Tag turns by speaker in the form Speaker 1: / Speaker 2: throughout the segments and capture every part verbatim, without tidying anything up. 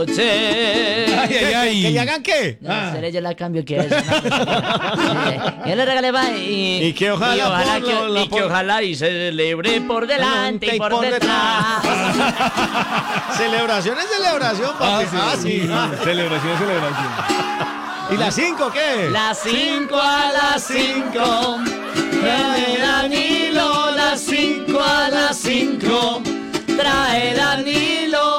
Speaker 1: noche.
Speaker 2: Ay, ay, ay. ¿Que le hagan qué?
Speaker 1: No, ah. seré yo la cambio que es. No, sí. Yo le regalé va y,
Speaker 2: y que ojalá,
Speaker 1: y ojalá,
Speaker 2: por
Speaker 1: que,
Speaker 2: lo,
Speaker 1: y que ojalá y se celebre por delante y, y por, por detrás. detrás.
Speaker 2: Celebración es celebración, papi.
Speaker 3: Ah, sí. sí. Ah. Celebración es celebración.
Speaker 2: ¿Y las cinco qué?
Speaker 1: Las cinco a las cinco. Trae Danilo, las cinco a las cinco. Trae Danilo.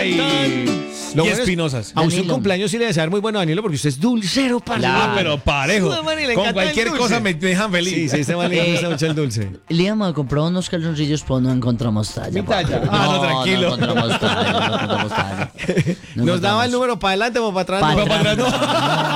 Speaker 3: Ay.
Speaker 2: Lo
Speaker 3: y
Speaker 2: bueno
Speaker 3: espinosas.
Speaker 2: A usted un cumpleaños sí le desea muy bueno, Danilo, porque usted es dulcero, para
Speaker 3: claro, pero parejo. Sí, con cualquier cosa me dejan feliz.
Speaker 2: Sí, sí, este man le gusta mucho el dulce.
Speaker 1: Le íbamos a comprar unos calzoncillos, pero no encontramos talla.
Speaker 3: ¿Mi talla? Ah, no, no, tranquilo.
Speaker 1: No encontramos talla, no encontramos talla.
Speaker 2: No Nos daba el número para adelante o para atrás.
Speaker 1: Pa
Speaker 2: no,
Speaker 1: para
Speaker 2: atrás no.
Speaker 1: no. no,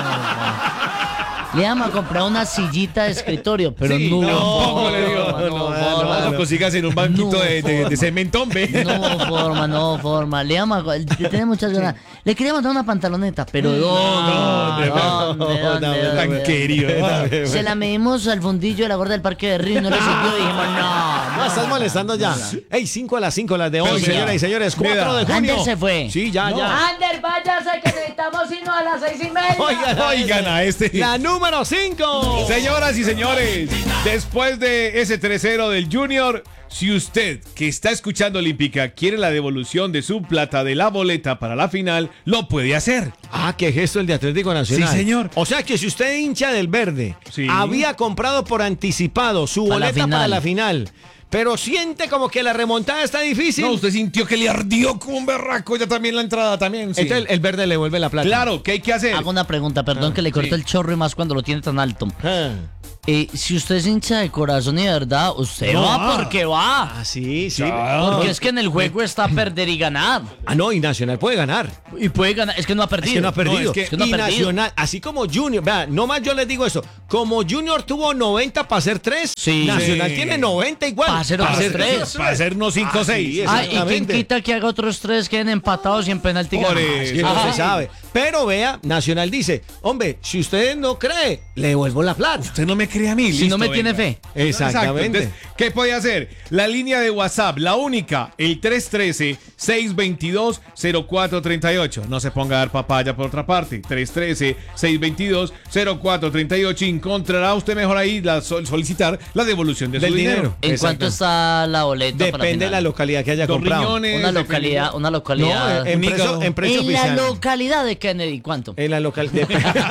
Speaker 1: no. Le íbamos a comprar una sillita de escritorio, pero sí, no.
Speaker 3: No, le digo.
Speaker 1: No, no, no, forma,
Speaker 3: no, no consigas en un banquito
Speaker 1: no,
Speaker 3: de, de, de cementón, ve.
Speaker 1: No forma, no forma. Le íbamos a, le tenía muchas ganas. Le queríamos dar una pantaloneta, pero ¿dónde?
Speaker 3: No, no, no, tan querido.
Speaker 1: Se la medimos al fundillo de la gorda del Parque de Río y no le sirvió. Dijimos, no.
Speaker 2: No, estás molestando ya. Ey, cinco a las cinco, las de hoy,
Speaker 3: sí,
Speaker 2: señoras y señores. cuatro de junio.
Speaker 1: Ander se fue.
Speaker 2: Sí, ya,
Speaker 1: no.
Speaker 2: ya.
Speaker 1: Ander, váyase que necesitamos irnos a las seis y media.
Speaker 2: Oigan,
Speaker 3: oigan a este.
Speaker 2: La número cinco.
Speaker 3: Señoras y señores, después de ese tres cero del Junior, si usted que está escuchando Olímpica quiere la devolución de su plata de la boleta para la final, lo puede hacer.
Speaker 2: Ah, qué gesto el de Atlético Nacional.
Speaker 3: Sí, señor.
Speaker 2: O sea que si usted hincha del verde,
Speaker 3: sí.
Speaker 2: había comprado por anticipado su
Speaker 1: para
Speaker 2: boleta para la final, pero siente como que la remontada está difícil.
Speaker 3: No, usted sintió que le ardió como un berraco, ya también la entrada también. Sí.
Speaker 2: Entonces el, el verde le vuelve la plata.
Speaker 3: Claro, ¿qué hay que hacer?
Speaker 1: Hago una pregunta, perdón ah, que le corto sí. el chorro y más cuando lo tiene tan alto.
Speaker 2: Ah.
Speaker 1: Eh, si usted es hincha de corazón y de verdad, usted no va porque va.
Speaker 2: Ah, sí, sí.
Speaker 1: Chao. Porque es que en el juego está perder y ganar.
Speaker 2: Ah, no, y Nacional puede ganar.
Speaker 1: Y puede ganar, es que no ha perdido.
Speaker 2: Es que no ha perdido. No, es que,
Speaker 1: es que no
Speaker 2: y
Speaker 1: ha perdido.
Speaker 2: Nacional, así como Junior, vea, no más yo les digo eso, como Junior tuvo noventa para hacer tres,
Speaker 1: sí.
Speaker 2: Nacional
Speaker 1: sí.
Speaker 2: tiene noventa igual.
Speaker 1: Para hacer otros tres.
Speaker 3: Para hacer unos cinco o seis.
Speaker 1: Ah, y quien quita que haga otros tres queden empatados y en penalti ganan.
Speaker 2: Es que no se sabe. Pero vea, Nacional dice, hombre, si usted no cree, le devuelvo la plata.
Speaker 3: Usted no me cree a mí.
Speaker 1: Si
Speaker 3: listo,
Speaker 1: no me
Speaker 3: venga.
Speaker 1: tiene fe.
Speaker 2: Exactamente.
Speaker 3: Entonces, ¿qué puede hacer? La línea de WhatsApp, la única, el tres uno tres, seis dos dos, cero cuatro tres ocho. No se ponga a dar papaya por otra parte. tres uno tres, seis dos dos, cero cuatro tres ocho. Encontrará usted mejor ahí la, solicitar la devolución de
Speaker 2: del
Speaker 3: su dinero.
Speaker 2: dinero.
Speaker 1: ¿En cuánto está la boleta?
Speaker 2: Depende de la localidad que haya
Speaker 3: Dos
Speaker 2: comprado.
Speaker 3: Riñones,
Speaker 1: una localidad,
Speaker 3: depende.
Speaker 1: una localidad.
Speaker 2: No, en, precio, en precio
Speaker 1: en
Speaker 2: oficial.
Speaker 1: la localidad de Kennedy, ¿cuánto?
Speaker 2: En la localidad.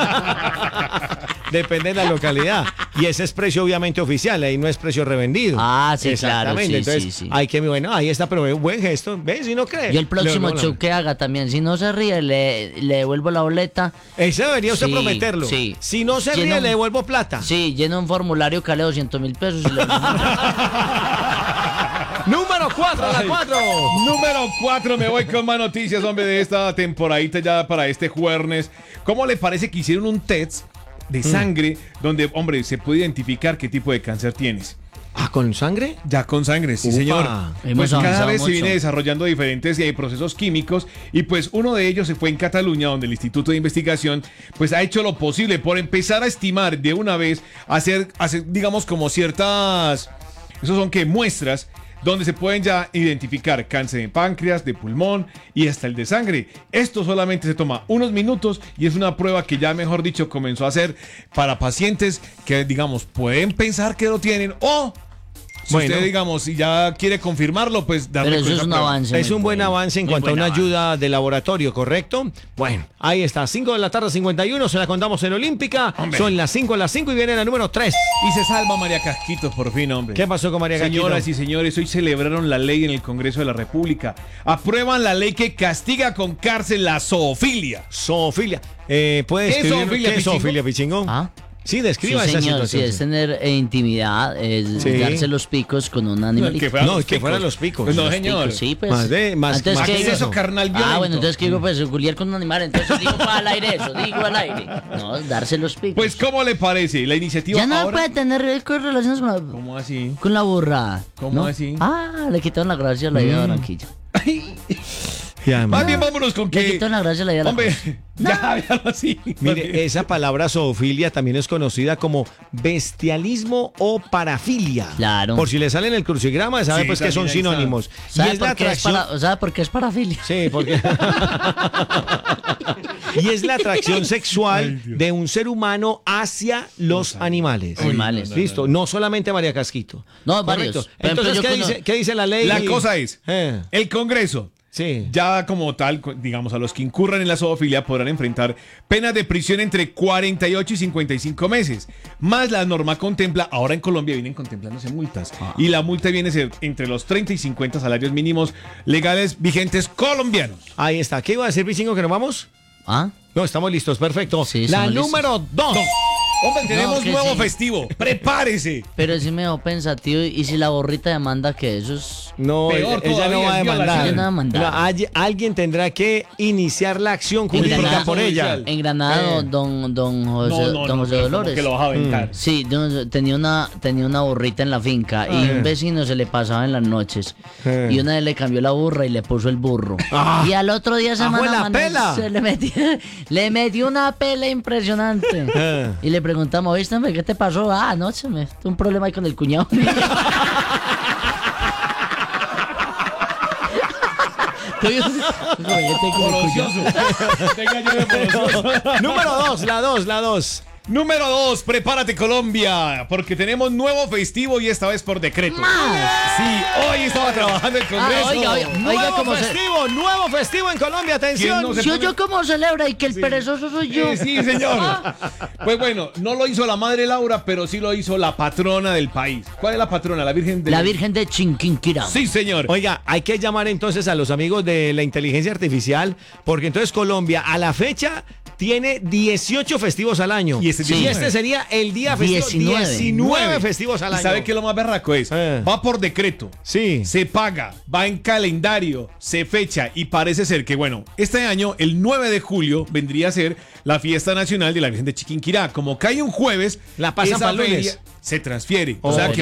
Speaker 2: Depende de la localidad. Y ese es precio obviamente oficial, ahí no es precio revendido.
Speaker 1: Ah, sí,
Speaker 2: exactamente.
Speaker 1: claro. Sí,
Speaker 2: Entonces,
Speaker 1: sí, sí.
Speaker 2: hay que, bueno, ahí está, pero buen gesto. ¿Ves? Si no cree.
Speaker 1: Y el próximo
Speaker 2: le,
Speaker 1: show que haga también, si no se ríe, le, le devuelvo la boleta.
Speaker 2: Eso debería usted
Speaker 1: sí,
Speaker 2: prometerlo.
Speaker 1: Sí.
Speaker 2: Si no se
Speaker 1: lleno,
Speaker 2: ríe, le devuelvo plata.
Speaker 1: Sí, lleno un formulario que vale doscientos mil pesos. Y le...
Speaker 2: Número cuatro, la cuatro.
Speaker 3: Número cuatro, me voy con más noticias, hombre, de esta temporadita ya para este jueves. ¿Cómo le parece que hicieron un test de sangre mm. donde, hombre, se puede identificar qué tipo de cáncer tienes?
Speaker 2: ¿Ah, con sangre?
Speaker 3: Ya con sangre, sí, Ufa. señor.
Speaker 1: Hemos
Speaker 3: pues cada vez
Speaker 1: mucho.
Speaker 3: se viene desarrollando diferentes eh, procesos químicos y pues uno de ellos se fue en Cataluña, donde el Instituto de Investigación pues ha hecho lo posible por empezar a estimar de una vez, hacer, hacer digamos como ciertas, esos son que muestras donde se pueden ya identificar cáncer de páncreas, de pulmón y hasta el de sangre. Esto solamente se toma unos minutos y es una prueba que ya, mejor dicho, comenzó a hacer para pacientes que, digamos, pueden pensar que lo tienen o... Si bueno, usted, digamos, si ya quiere confirmarlo, pues darle
Speaker 1: Pero eso es un
Speaker 3: prueba.
Speaker 1: avance.
Speaker 2: Es un buen
Speaker 1: bueno.
Speaker 2: avance en
Speaker 1: muy
Speaker 2: cuanto a una
Speaker 1: avance.
Speaker 2: ayuda de laboratorio, ¿correcto? Bueno, ahí está, cinco de la tarde, cincuenta y uno, se la contamos en Olímpica. Hombre. Son las cinco a las cinco y viene la número tres.
Speaker 3: Y se salva María Casquitos, por fin, hombre.
Speaker 2: ¿Qué pasó con María Casquitos?
Speaker 3: Señoras y señores, hoy celebraron la ley en el Congreso de la República. Aprueban la ley que castiga con cárcel la zoofilia.
Speaker 2: Zoofilia. Eh, ¿Puedes
Speaker 3: ¿Qué es zoofilia,
Speaker 2: ¿Qué es zoofilia, Pichingón?
Speaker 1: ¿Ah?
Speaker 2: Sí, describa
Speaker 1: sí,
Speaker 2: esa
Speaker 1: señor,
Speaker 2: situación.
Speaker 1: Sí, es tener eh, intimidad, es
Speaker 2: sí.
Speaker 1: darse los picos con un animalito.
Speaker 2: No, que, no, que fueran los picos.
Speaker 3: Pues no,
Speaker 1: los
Speaker 3: señor.
Speaker 1: Picos, sí, pues.
Speaker 2: Más de, más,
Speaker 1: entonces,
Speaker 2: más
Speaker 1: ¿qué
Speaker 2: que
Speaker 1: digo?
Speaker 2: eso,
Speaker 3: carnal violento.
Speaker 1: Ah, bueno, entonces que digo, pues, culiar con un animal, entonces digo para al aire eso, digo al aire. No, darse los picos.
Speaker 3: Pues, ¿cómo le parece? La iniciativa
Speaker 1: ya no
Speaker 3: ahora...
Speaker 1: puede tener relaciones con la...
Speaker 3: ¿Cómo así?
Speaker 1: Con la burrada.
Speaker 3: ¿Cómo
Speaker 1: ¿no?
Speaker 3: así?
Speaker 1: Ah, le quitaron la gracia a la vida mm. de Barranquilla.
Speaker 2: Y además-
Speaker 3: Más bien vámonos con
Speaker 1: Le
Speaker 3: que...
Speaker 1: quitó la gracia a la idea de la
Speaker 3: Hombre,
Speaker 1: cosa.
Speaker 3: ya, véalo así.
Speaker 2: Mire, esa palabra zoofilia también es conocida como bestialismo o parafilia.
Speaker 1: Claro.
Speaker 2: Por si le sale en el crucigrama, sabe
Speaker 3: Sí,
Speaker 2: pues que son
Speaker 3: también ahí está.
Speaker 2: sinónimos. Y
Speaker 1: ¿Sabe
Speaker 2: es la
Speaker 1: por, qué es
Speaker 2: atracción.
Speaker 1: para, ¿Sabe por qué es parafilia?
Speaker 2: Sí, porque. Y es la atracción sexual de un ser humano hacia los animales.
Speaker 1: Animales.
Speaker 2: Listo, no solamente María Casquito.
Speaker 1: No, varios.
Speaker 2: Correcto.
Speaker 1: Por ejemplo,
Speaker 2: Entonces,
Speaker 1: yo
Speaker 2: ¿qué
Speaker 1: cono-
Speaker 2: dice, qué dice la ley?
Speaker 3: La cosa es,
Speaker 2: Eh,
Speaker 3: el Congreso,
Speaker 2: sí.
Speaker 3: ya como tal, cu- digamos, a los que incurran en la zoofilia podrán enfrentar penas de prisión entre cuarenta y ocho y cincuenta y cinco meses. Más la norma contempla, ahora en Colombia vienen contemplándose multas. Y la multa viene a ser entre los treinta y cincuenta salarios mínimos legales vigentes colombianos.
Speaker 2: Ahí está. ¿Qué iba a decir, Vichingo, que nos vamos?
Speaker 1: ¿Ah?
Speaker 2: No, estamos listos, perfecto.
Speaker 1: Sí,
Speaker 2: la
Speaker 1: estamos
Speaker 2: número dos.
Speaker 3: Hombre, tenemos
Speaker 1: que
Speaker 3: nuevo
Speaker 1: sí.
Speaker 3: festivo. Prepárese.
Speaker 1: Pero sí me dejó pensativo. ¿Y si la borrita demanda que eso es...?
Speaker 2: No,
Speaker 3: Peor
Speaker 2: ella
Speaker 3: todavía,
Speaker 2: no va a
Speaker 3: es
Speaker 2: demandar.
Speaker 3: violación.
Speaker 1: Ella no va a demandar.
Speaker 2: No, hay- alguien tendrá que iniciar la acción
Speaker 1: En
Speaker 2: jurídica
Speaker 1: Granada,
Speaker 2: por ella.
Speaker 1: en Granada,
Speaker 2: Eh.
Speaker 1: don, don José, don José
Speaker 3: pero como
Speaker 1: Dolores.
Speaker 3: que lo vas a aventar.
Speaker 1: Sí, don- tenía una, tenía una burrita en la finca y un vecino se le pasaba en las noches.
Speaker 2: Eh.
Speaker 1: Y una vez le cambió la burra y le puso el burro. Y al otro día se
Speaker 2: ¡Ah, fue la
Speaker 1: mano a mano
Speaker 2: pela!
Speaker 1: se le metió, le metió una pela impresionante.
Speaker 2: Eh.
Speaker 1: Y le preguntamos, ¿viste, hombre, qué te pasó? Ah, no, se me tuve un problema ahí con el cuñado.
Speaker 3: Porosioso. Tenga yo de porosioso.
Speaker 2: Número dos, la dos, la dos.
Speaker 3: Número dos, prepárate Colombia, porque tenemos nuevo festivo y esta vez por decreto. Sí, hoy estaba trabajando el Congreso.
Speaker 1: Ah, oiga, oiga.
Speaker 2: Nuevo
Speaker 1: cómo se-
Speaker 2: festivo, nuevo festivo en Colombia, atención.
Speaker 3: ¿Quién no se-
Speaker 1: Si yo cómo celebra y que el perezoso soy yo.
Speaker 3: Eh, sí, señor. Pues bueno, no lo hizo la madre Laura, pero sí lo hizo la patrona del país. ¿Cuál es la patrona? La Virgen de
Speaker 1: La Virgen de Chinquinquirá.
Speaker 3: Sí, señor.
Speaker 2: Oiga, hay que llamar entonces a los amigos de la inteligencia artificial, porque entonces Colombia a la fecha tiene dieciocho festivos al año.
Speaker 3: Y este
Speaker 2: y
Speaker 3: diecinueve.
Speaker 2: este sería el día festivo.
Speaker 1: diecinueve.
Speaker 2: diecinueve festivos al
Speaker 3: ¿Y
Speaker 2: año.
Speaker 3: sabe qué es lo más berraco es?
Speaker 2: Eh.
Speaker 3: Va por decreto.
Speaker 2: Sí.
Speaker 3: Se paga, va en calendario, se fecha y parece ser que, bueno, este año, el nueve de julio, vendría a ser la fiesta nacional de la Virgen de Chiquinquirá. Como cae un jueves,
Speaker 2: La pasan
Speaker 3: esa
Speaker 2: pa'l lunes.
Speaker 3: feria se transfiere.
Speaker 2: Oh,
Speaker 3: o sea que